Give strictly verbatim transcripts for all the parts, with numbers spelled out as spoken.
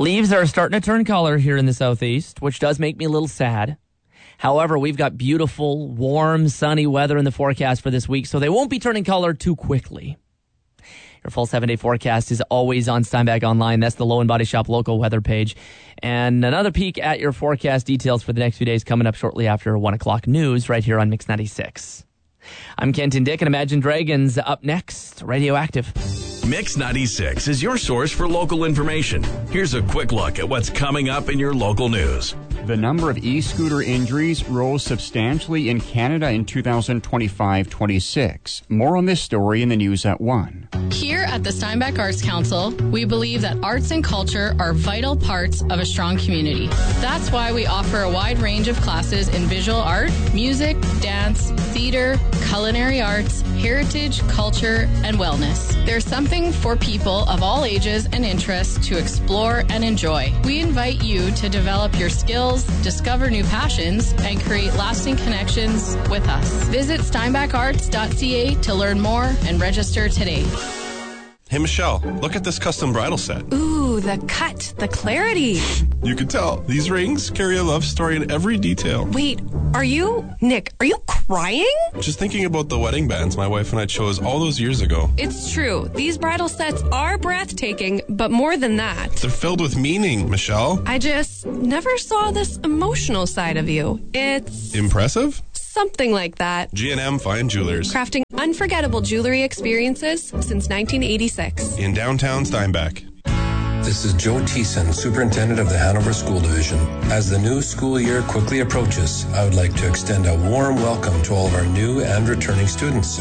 Leaves are starting to turn color here in the southeast, which does make me a little sad. However, we've got beautiful, warm, sunny weather in the forecast for this week, so they won't be turning color too quickly. Your full seven-day forecast is always on Steinbach Online. That's the Low and Body Shop local weather page. And another peek at your forecast details for the next few days coming up shortly after one o'clock news right here on Mix ninety-six. I'm Kenton Dick, and Imagine Dragons up next, Radioactive. Mix ninety-six is your source for local information. Here's a quick look at what's coming up in your local news. The number of e-scooter injuries rose substantially in Canada in two thousand twenty-five twenty-six. More on this story in the news at one. Here at the Steinbach Arts Council, we believe that arts and culture are vital parts of a strong community. That's why we offer a wide range of classes in visual art, music, dance, theater, culinary arts, heritage, culture, and wellness. There's something for people of all ages and interests to explore and enjoy. We invite you to develop your skills, discover new passions, and create lasting connections with us. Visit steinbach arts dot c a to learn more and register today. Hey, Michelle, look at this custom bridal set. Ooh, the cut, the clarity. You can tell. These rings carry a love story in every detail. Wait, are you, Nick, are you crying? Just thinking about the wedding bands my wife and I chose all those years ago. It's true. These bridal sets are breathtaking, but more than that. They're filled with meaning, Michelle. I just never saw this emotional side of you. It's... Impressive? Something like that. G and M Fine Jewelers. Crafting unforgettable jewelry experiences since nineteen eighty-six. In downtown Steinbach. This is Joe Thiessen, Superintendent of the Hanover School Division. As the new school year quickly approaches, I would like to extend a warm welcome to all of our new and returning students.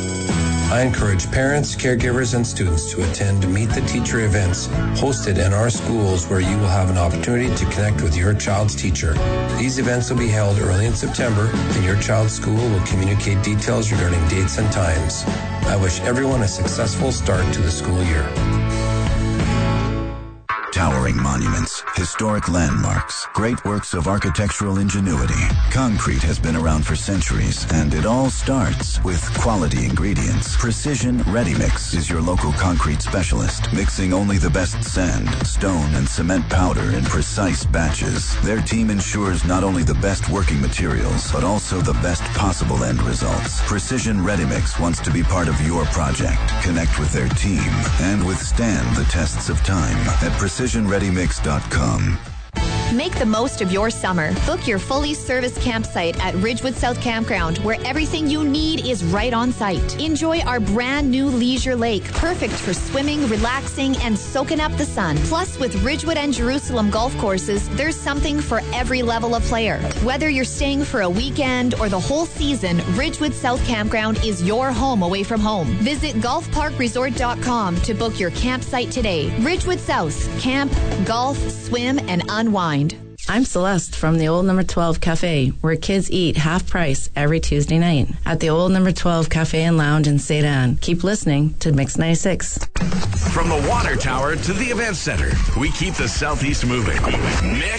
I encourage parents, caregivers, and students to attend Meet the Teacher events hosted in our schools where you will have an opportunity to connect with your child's teacher. These events will be held early in September, and your child's school will communicate details regarding dates and times. I wish everyone a successful start to the school year. Towering monuments, historic landmarks, great works of architectural ingenuity. Concrete has been around for centuries, and it all starts with quality ingredients. Precision Ready Mix is your local concrete specialist, mixing only the best sand, stone, and cement powder in precise batches. Their team ensures not only the best working materials, but also the best possible end results. Precision Ready Mix wants to be part of your project. Connect with their team and withstand the tests of time at precision ready mix dot com. Make the most of your summer. Book your fully serviced campsite at Ridgewood South Campground, where everything you need is right on site. Enjoy our brand new leisure lake, perfect for swimming, relaxing, and soaking up the sun. Plus, with Ridgewood and Jerusalem golf courses, there's something for every level of player. Whether you're staying for a weekend or the whole season, Ridgewood South Campground is your home away from home. Visit golf park resort dot com to book your campsite today. Ridgewood South. Camp, golf, swim, and unwind. I'm Celeste from the Old Number twelve Cafe, where kids eat half price every Tuesday night at the Old Number twelve Cafe and Lounge in Saint Anne. Keep listening to Mix ninety-six. From the water tower to the event center, we keep the Southeast moving. Mix